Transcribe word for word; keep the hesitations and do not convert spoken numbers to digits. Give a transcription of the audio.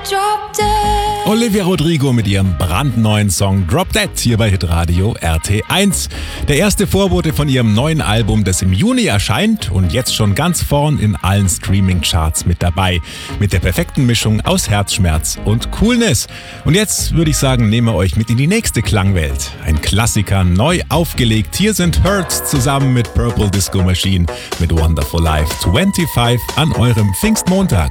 drop dead. Olivia Rodrigo mit ihrem brandneuen Song Drop Dead hier bei Hitradio R T eins. Der erste Vorbote von ihrem neuen Album, das im Juni erscheint und jetzt schon ganz vorn in allen Streaming-Charts mit dabei. Mit der perfekten Mischung aus Herzschmerz und Coolness. Und jetzt würde ich sagen, nehmen wir euch mit in die nächste Klangwelt. Ein Klassiker, neu aufgelegt. Hier sind Hurts zusammen mit Purple Disco Machine mit Wonderful Life. fünfundzwanzig an eurem Pfingstmontag.